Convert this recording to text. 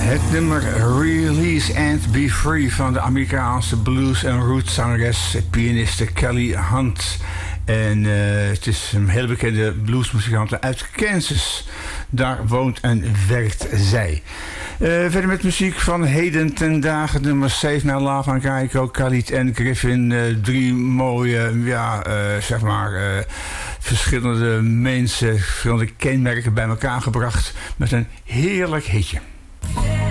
Het nummer Release and Be Free van de Amerikaanse blues- en roots-zangeres, pianiste Kelly Hunt. En het is een hele bekende bluesmuzikant uit Kansas. Daar woont en werkt zij. Verder met muziek van heden ten dagen. Nummer 7 naar Lava Kaiko, Khalid en Griffin. Drie mooie, verschillende mensen, verschillende kenmerken bij elkaar gebracht. Met een heerlijk hitje.